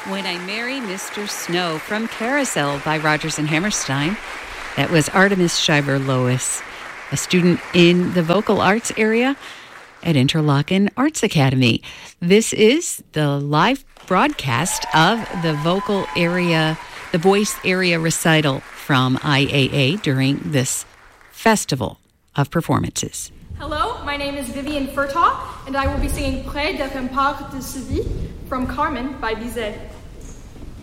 When I Marry Mr. Snow from Carousel by Rodgers and Hammerstein. That was Artemis Shiver-Lois, a student in the vocal arts area at Interlochen Arts Academy. This is the live broadcast of the vocal area, the voice area recital from IAA during this festival of performances. Hello, my name is Vivian Furtaw, and I will be singing Près des remparts de Seville from Carmen by Bizet.